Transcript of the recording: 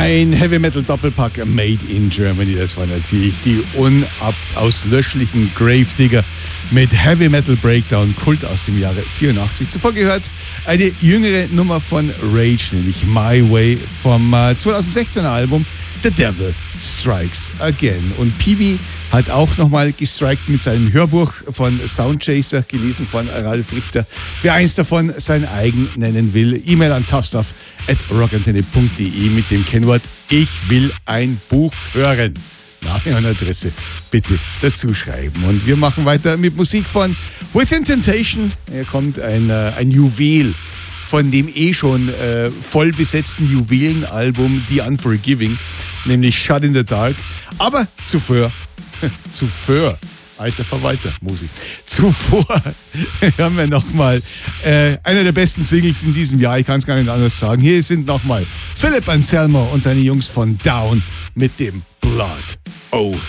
Ein Heavy Metal Doppelpack Made in Germany. Das war natürlich die unauslöschlichen Gravedigger mit Heavy Metal Breakdown, Kult aus dem Jahre 84. Zuvor gehört eine jüngere Nummer von Rage, nämlich My Way vom 2016er Album The Devil Strikes Again. Und Peewee hat auch nochmal gestrikt mit seinem Hörbuch von Soundchaser, gelesen von Ralf Richter. Wer eins davon sein eigen nennen will, E-Mail an toughstuff@rockantenne.de mit dem Kennwort Ich will ein Buch hören. Name und Adresse bitte dazu schreiben. Und wir machen weiter mit Musik von Within Temptation. Hier kommt ein Juwel von dem schon voll besetzten Juwelenalbum The Unforgiving, nämlich Shut in the Dark. Aber zuvor, alter Verwalter, Musik. Zuvor haben wir nochmal einer der besten Singles in diesem Jahr, ich kann es gar nicht anders sagen. Hier sind nochmal Philip Anselmo und seine Jungs von Down mit dem Blood Oath.